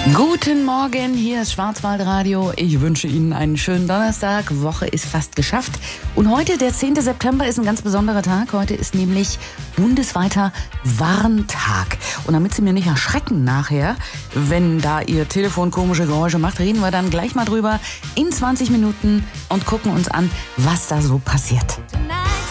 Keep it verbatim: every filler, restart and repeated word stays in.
Guten Morgen, hier ist Schwarzwaldradio. Ich wünsche Ihnen einen schönen Donnerstag. Woche ist fast geschafft. Und heute, der zehnte September, ist ein ganz besonderer Tag. Heute ist nämlich bundesweiter Warntag. Und damit Sie mir nicht erschrecken nachher, wenn da Ihr Telefon komische Geräusche macht, reden wir dann gleich mal drüber in zwanzig Minuten und gucken uns an, was da so passiert. Tonight.